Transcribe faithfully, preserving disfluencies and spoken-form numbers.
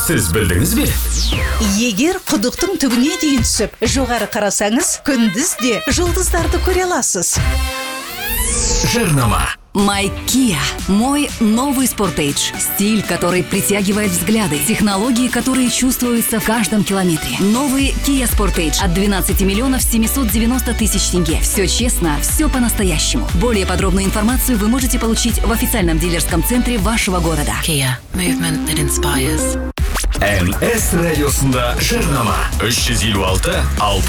Сіз білдіңіз бе? Егер құдықтың түбіне дейін түсіп, жоғары қарасаңыз, күндіз де жұлдыздарды көре аласыз. Жарнама. My Kia. Мой новый Sportage. Стиль, который притягивает взгляды. Технологии, которые чувствуются в каждом километре. Новый Kia Sportage от двенадцати миллионов семьсот девяносто тысяч тенге. Все честно, все по-настоящему. Более подробную информацию вы можете получить в официальном дилерском центре вашего города. Kia. Movement that inspires. Н С радиосында жарнама. үч жүз элүү алты алпыс